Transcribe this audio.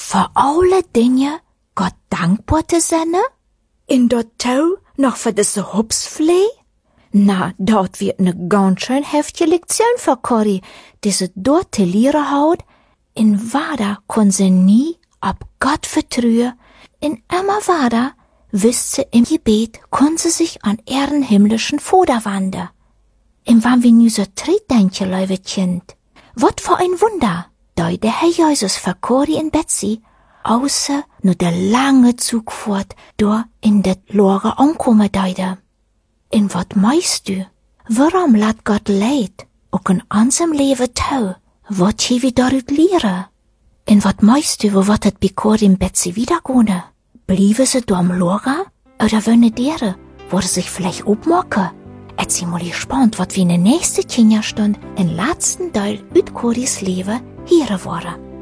Voor alle dingen Gott dankbaar te zijn? In dat touw nog voor deze hupsvlee? Na, dat wird ne ganz schön heftige Lektion für Corrie, die sie dort te leren houdt. In Wada kon sie nie ab Gott vertrauen. In immer Wada wist sie im Gebet, kon sie sich an ihren himmlischen Vater wenden. Und wann wir nu so tritt denken, liebe Kind, wat für ein Wunder, da der Herr Jesus für Corrie und Betsy, außer nur der lange Zugfahrt, da in det Lager ankommen deide. En wat meinst du? Warum laat Gott leid, ook in unserem Leben tau? Wat je wir daaruit leren? En wat meinst du, wo wat het bij Corrie und Betsy wiedergehen? Bleiben sie da am Lager? Oder wollen deren, wo sie sich vielleicht aufmachen? Es ist mal gespannt, was wir in der nächsten Kinderstunde, im letzten Teil aus Corries Leben hören wollen.